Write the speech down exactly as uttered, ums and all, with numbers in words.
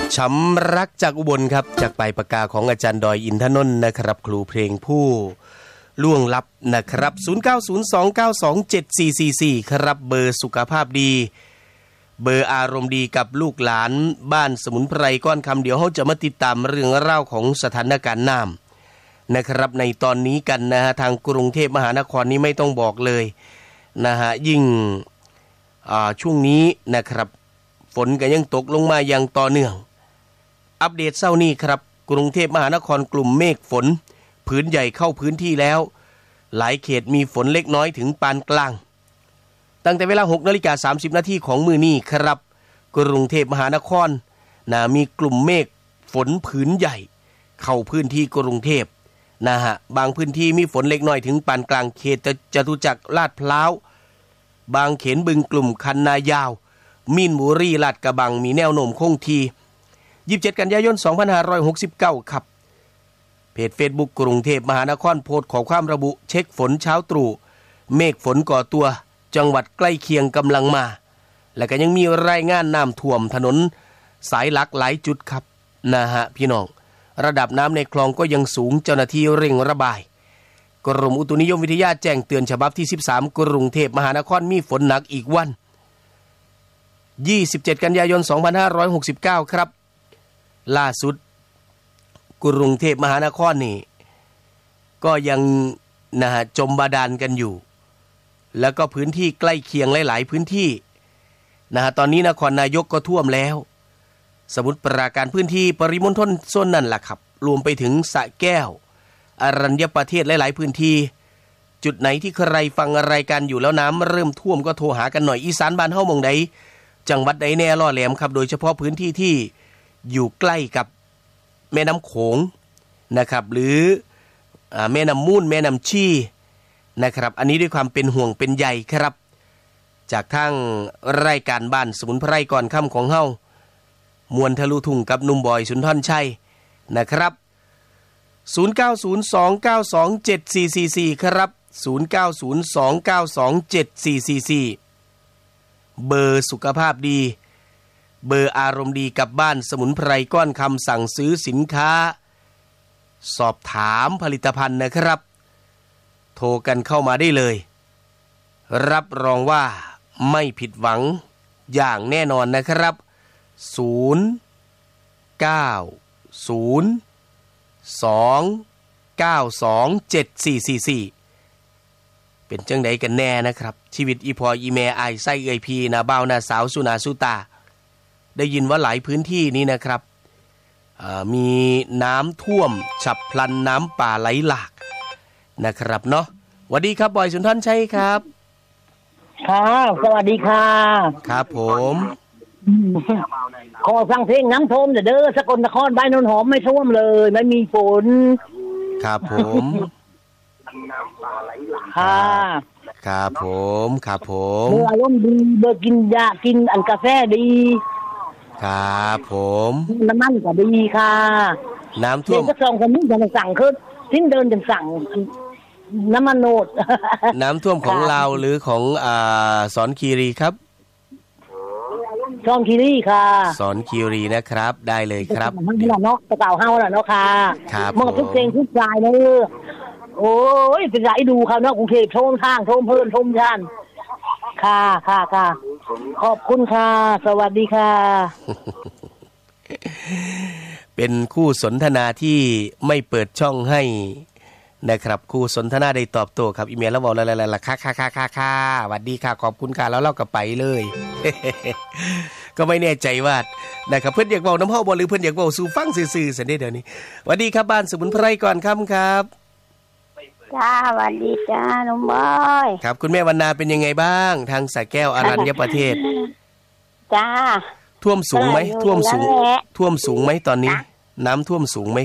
ช้ำรักจากอุบลครับจากปลายปากกาของอาจารย์ดอยอินทนนท์นะครับครูเพลงผู้ล่วงลับนะครับศูนย์ เก้า ศูนย์ สอง เก้า สอง เจ็ด สี่ สี่ สี่ครับเบอร์สุขภาพดีเบอร์อารมณ์ดีกับลูกหลานบ้านสมุนไพรก้อนคำเดี๋ยวเขาจะมาติดตามเรื่องเล่าของสถานการณ์น้ำนะครับในตอนนี้กันนะฮะทางกรุงเทพมหานครนี้ไม่ต้องบอกเลยนะฮะยิ่งช่วงนี้นะครับฝนก็ยังตกลงมาอย่างต่อเนื่องอัปเดตเช้านี้ครับกรุงเทพมหานครกลุ่มเมฆฝนพื้นใหญ่เข้าพื้นที่แล้วหลายเขตมีฝนเล็กน้อยถึงปานกลางตั้งแต่เวลา หกนาฬิกาสามสิบนาทีของมื้อนี้ครับกรุงเทพมหานครนะมีกลุ่มเมฆฝนผืนใหญ่เข้าพื้นที่กรุงเทพนะฮะบางพื้นที่มีฝนเล็กน้อยถึงปานกลางเขตจตุจักรลาดพร้าวบางเขนบึงกลุ่มคันนายาวมีนบุรีลาดกระบังมีแนวโน้มคงที่ยี่สิบเจ็ดกันยายนสองพันห้าร้อยหกสิบเก้าครับเพจ Facebook กรุงเทพมหานครโพสต์ขอความระบุเช็คฝนเช้าตรู่เมฆฝนก่อตัวจังหวัดใกล้เคียงกำลังมาและก็ยังมีรายงานน้ำท่วมถนนสายหลักหลายจุดครับนะฮะพี่น้องระดับน้ำในคลองก็ยังสูงเจ้าหน้าที่เร่งระบายกรมอุตุนิยมวิทยาแจ้งเตือนฉบับที่สิบสามกรุงเทพมหานครมีฝนหนักอีกวันยี่สิบเจ็ดกันยายนสองพันห้าร้อยหกสิบเก้าครับล่าสุดกรุงเทพมหานครนี่ก็ยังนะฮะจมบาดาลกันอยู่แล้วก็พื้นที่ใกล้เคียงหลายๆพื้นที่นะฮะตอนนี้นครนายกก็ท่วมแล้วสมุทรปราการพื้นที่ปริมณฑลโซนนั่นแหละครับรวมไปถึงสระแก้วอรัญญประเทศหลายๆพื้นที่จุดไหนที่ใครฟังรายการอยู่แล้วน้ำเริ่มท่วมก็โทรหากันหน่อยอีสานบ้านเฮาหม่องใดจังหวัดใดแน่ล่อแหลมครับโดยเฉพาะพื้นที่ที่อยู่ใกล้กับแม่น้ำโขงนะครับหรือแม่น้ำมูลแม่น้ำชีนะครับอันนี้ด้วยความเป็นห่วงเป็นใยครับจากทางรายการบ้านสมุนไพรก่อนค่ำของเฮามวลทะลุทุ่งกับหนุ่มบอยสุนทรชัยนะครับศูนย์ เก้า ศูนย์ สอง เก้า สอง เจ็ด สี่ สี่ สี่ครับศูนย์ เก้า ศูนย์ สอง เก้า สอง เจ็ด สี่ สี่ สี่เบอร์สุขภาพดีเบอร์อารมณ์ดีกับบ้านสมุนไพรก้อนคำสั่งซื้อสินค้าสอบถามผลิตภัณฑ์นะครับโทรกันเข้ามาได้เลยรับรองว่าไม่ผิดหวังอย่างแน่นอนนะครับศูนย์ เก้า ศูนย์ สอง เก้า สอง เจ็ด สี่ สี่ สี่เป็นจังไดกันแน่นะครับชีวิตอีพออีแม่อายไส้เอ่ยพีนาบ่าวนาสาวสุนาสุตาได้ยินว่าหลายพื้นที่นี้นะครับมีน้ำท่วมฉับพลันน้ำป่าไหลหลากนะครับเนาะสวัสดีครับบอยสุนทรชัยครับค่ะสวัสดีค่ะครับผมขอฟังเพลงน้ำท่วมเด้อสกลนครบ้านโนนหอมไม่ท่วมเลยไม่มีฝนครับผมค่ะครับผมครับผมเบอร์อารมณ์ดีเบอร์กินยากินอันกาแฟดีครับผมน้ำมันก็ดีค่ะน้ำท่วมก็ส่งคนนี้จะสั่งคือทิ้งเดินจะสั่งน้ำมันโนดน้ำท่วมของเราหรือของอ่าสอนคีรีครับสอนคีรีค่ะสอนคีรีนะครับได้เลยครับนี่แหละเนาะกระเป๋าเฮาแหละเนาะค่ะครับมองทุกเพลงทุกสายเลยโอ้ยเป็นไรดูครับเนาะกรุงเทพโชมทางโชมเพิ่นโชมย่านค่ะค่ะค่ะขอบคุณค่ะสวัสดีค่ะเป็นคู่สนทนาที่ไม่เปิดช่องให้นะครับคู่สนทนาได้ตอบโต้ครับอีเมลแล้วบอกอะไรๆล่ะค่ะค่ะค่ะค่ะค่ะสวัสดีค่ะขอบคุณค่ะแล้วเราก็ไปเลย ก็ไม่แน่ใจว่านะครับเพื่อนอยากบอกน้ำเฮาบ่หรือเพื่อนอยากบอกสู่ฟังซื่อๆสันเด้เดี๋ยวนี้สวัสดีครับบ้านสมุนไพรก่อนค่ำครับจ้าสวัสดีจ้าน้องบอยครับคุณแม่วรรณาเป็นยังไงบ้างทางสระแก้วอรัญญประเทศจ้าท่วมสูงไหมท่วมสูงท่วมสูงไหมตอนนี้น้ำท่วมสูงไหม